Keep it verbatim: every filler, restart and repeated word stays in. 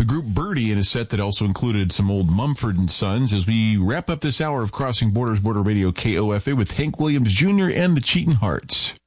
the group Birdie in a set that also included some old Mumford and Sons as we wrap up this hour of Crossing Borders Border Radio K O F A with Hank Williams Junior and the Cheatin' Hearts.